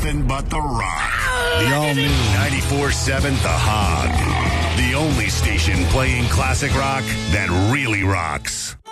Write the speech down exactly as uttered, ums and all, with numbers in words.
nothing but the rock. The all-new ninety-four seven The Hog. The only station playing classic rock that really rocks.